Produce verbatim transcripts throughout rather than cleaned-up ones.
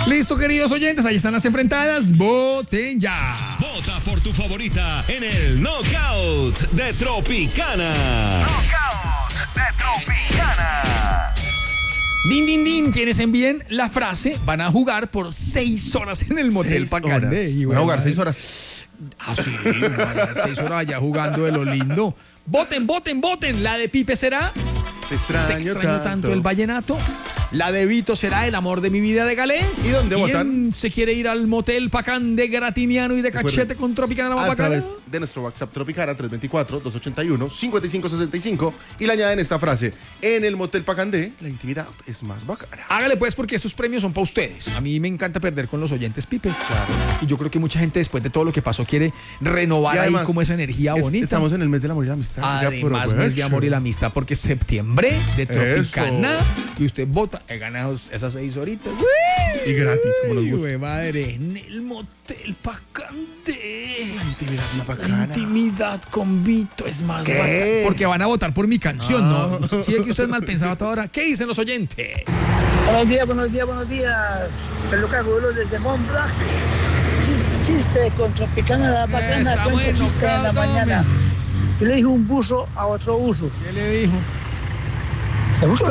Listo, queridos oyentes, ahí están las enfrentadas. Voten ya. Vota por tu favorita en el Knockout de Tropicana. Knockout de Tropicana. Din, din, din. Quienes envíen la frase van a jugar por seis horas en el Motel Pacandé. Van a jugar seis horas. Ah, sí, seis horas allá jugando de lo lindo. Voten, voten, voten. La de Pipe será Te extraño, Te extraño tanto. tanto el vallenato. La de Vito será El amor de mi vida de Galé. ¿Y dónde ¿Quién votan? se quiere ir al Motel Pacandé gratiniano y de cachete con Tropicana la más A bacana? través de nuestro WhatsApp Tropicana tres dos cuatro, dos ocho uno, cinco cinco seis cinco y le añaden esta frase: en el Motel Pacandé la intimidad es más bacana. Hágale pues, porque esos premios son para ustedes. A mí me encanta perder con los oyentes, Pipe. Claro. Y yo creo que mucha gente, después de todo lo que pasó, quiere renovar Y además, ahí como esa energía es- bonita. Estamos en el mes del amor y la amistad. así que Además, mes de amor y la amistad, porque es septiembre de Tropicana. Eso. Y usted vota, he ganado esas seis horitas. Y gratis, como nos Uy, gusta. güey, madre, en el Motel Pacandé. La intimidad es más La bacana. intimidad con Vito es más ¿Qué? bacana. Porque van a votar por mi canción, Ah. ¿no? Si es que usted es mal pensado hasta ahora. ¿Qué dicen los oyentes? Buenos días, buenos días, buenos días. Peluca Gulo desde Montblanc. Chiste, chiste con Tropicana la bacana. Estamos Cuento en chiste en la knockout, mañana. hombre. ¿Qué le dijo un buzo a otro buzo? ¿Qué le dijo? El buzo...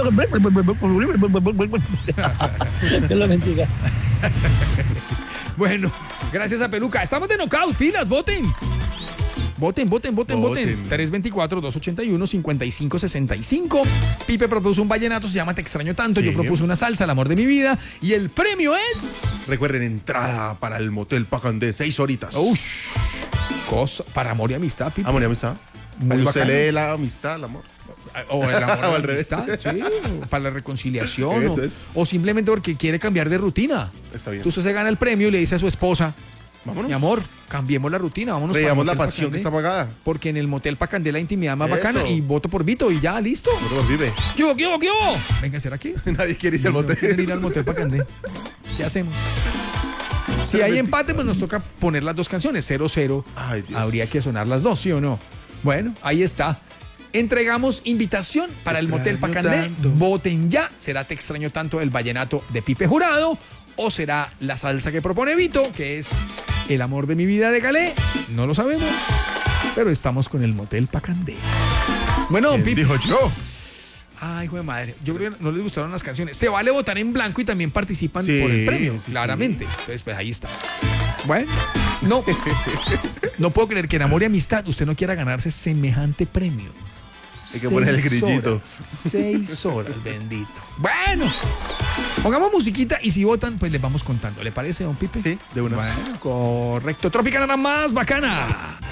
Dios lo bendiga. Bueno, gracias a Peluca. Estamos de knockout, pilas, voten. Voten, voten, voten, voten. Voten. tres dos cuatro, dos ocho uno, cinco cinco seis cinco. Pipe propuso un vallenato, se llama Te extraño tanto. Sí. Yo propuse una salsa, El amor de mi vida. Y el premio es... Recuerden, entrada para el Motel Pacandé, seis horitas. Ush, cosa para amor y amistad, Pipe. Amor y amistad. Muy Usted bacano. lee la amistad, el amor. O el amor O y al la revés. amistad, sí, o para la reconciliación. Eso o, es. o simplemente porque quiere cambiar de rutina. Está bien. Entonces se gana el premio y le dice a su esposa: Vámonos. mi amor, cambiemos la rutina, vámonos. Veamos para la el Motel pasión que Pacandé, está pagada. porque en el Motel Pacandé la intimidad más Eso. bacana y voto por Vito y ya, listo. Por vive. ¿Qué hubo, qué hubo, qué hubo? Venga, ¿será que? Nadie quiere irse al No quieren motel. ir al Motel Pacandé. ¿Qué hacemos? Si hay empate, pues nos toca poner las dos canciones. cero cero. Ay, Dios. Habría que sonar las dos, ¿sí o no? Bueno, ahí está. Entregamos invitación para el Motel Extraño Pacandé. tanto. Voten ya. ¿Será Te extraño tanto el vallenato de Pipe Jurado? ¿O será la salsa que propone Vito, que es El amor de mi vida de Galé? No lo sabemos. Pero estamos con el Motel Pacandé. Bueno, don ¿Quién Pipe. dijo yo? Ay, hijo de madre. Yo creo que no les gustaron las canciones. Se vale votar en blanco y también participan Sí, por el premio, sí, claramente. Entonces, pues ahí está. Bueno, no. No puedo creer que en amor y amistad usted no quiera ganarse semejante premio. Hay que poner el Seis grillito. horas, seis horas, bendito. Bueno, pongamos musiquita y si votan, pues les vamos contando. ¿Le parece, don Pipe? Sí, de una. Bueno, correcto. Tropicana la más bacana.